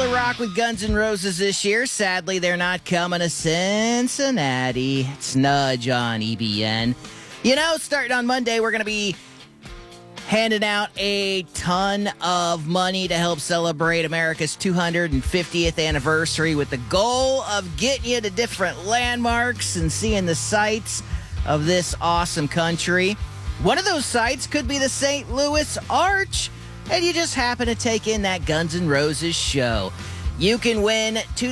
the Rock with Guns N' Roses this year. Sadly, they're not coming to Cincinnati. It's Nudge on EBN. You know, starting on Monday, we're going to be handing out a ton of money to help celebrate America's 250th anniversary with the goal of getting you to different landmarks and seeing the sights of this awesome country. One of those sites could be the St. Louis Arch, and you just happen to take in that Guns N' Roses show. You can win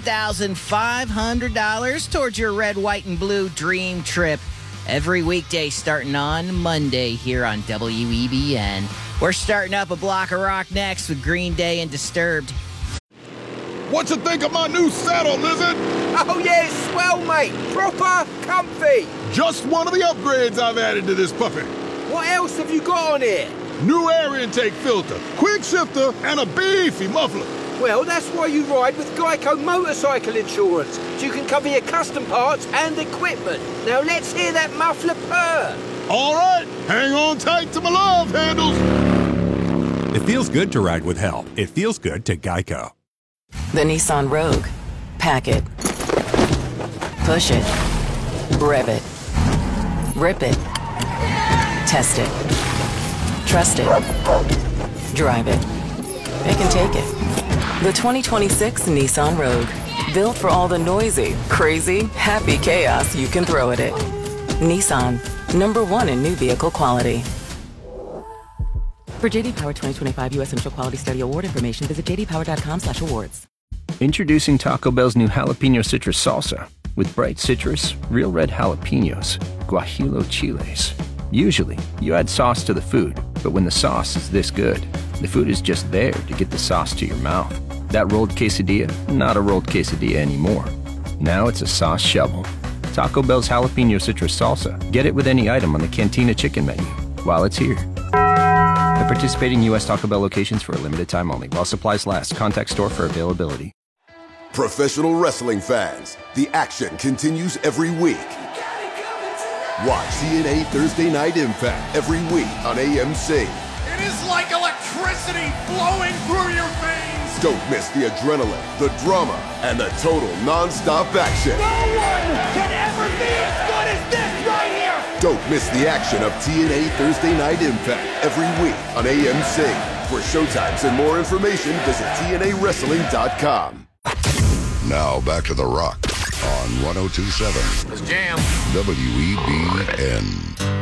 $2,500 towards your red, white, and blue dream trip every weekday starting on Monday here on WEBN. We're starting up a block of rock next with Green Day and Disturbed. What you think of my new saddle, Lizard? Oh yeah, it's swell, mate. Proper comfy. Just one of the upgrades I've added to this puppy. What else have you got on here? New air intake filter, quick shifter, and a beefy muffler. Well, that's why you ride with Geico Motorcycle Insurance, so you can cover your custom parts and equipment. Now let's hear that muffler purr. All right, hang on tight to my love handles. It feels good to ride with help. It feels good to Geico. The Nissan Rogue. Pack it. Push it. Rev it. Rip it. Test it. Trust it. Drive it. It can take it. The 2026 Nissan Rogue. Built for all the noisy, crazy, happy chaos you can throw at it. Nissan. #1 in new vehicle quality. For JD Power 2025 U.S. Initial Quality Study Award information, visit jdpower.com/awards. Introducing Taco Bell's new Jalapeno Citrus Salsa. With bright citrus, real red jalapenos, guajillo chiles. Usually, you add sauce to the food, but when the sauce is this good, the food is just there to get the sauce to your mouth. That rolled quesadilla, not a rolled quesadilla anymore. Now it's a sauce shovel. Taco Bell's Jalapeno Citrus Salsa. Get it with any item on the Cantina Chicken menu while it's here. At participating U.S. Taco Bell locations for a limited time only. While supplies last. Contact store for availability. Professional wrestling fans, the action continues every week. Watch TNA Thursday Night Impact every week on AMC. It is like electricity flowing through your veins. Don't miss the adrenaline, the drama, and the total non-stop action. No one can ever be as good as this right here. Don't miss the action of TNA Thursday Night Impact every week on AMC. For showtimes and more information, visit TNAWrestling.com. Now back to The Rock on 102.7 Let's jam. WEBN.